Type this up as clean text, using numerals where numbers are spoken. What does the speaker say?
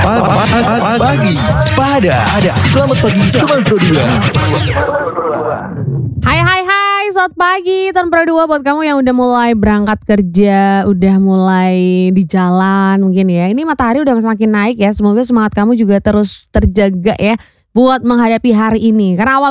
Pagi Sepada. Selamat pagi teman Pro 2. Hai selamat pagi Tahun Pro 2 buat kamu yang udah mulai berangkat kerja, udah mulai di jalan mungkin ya. Ini matahari udah semakin naik ya, semoga semangat kamu juga terus terjaga ya buat menghadapi hari ini. Karena awal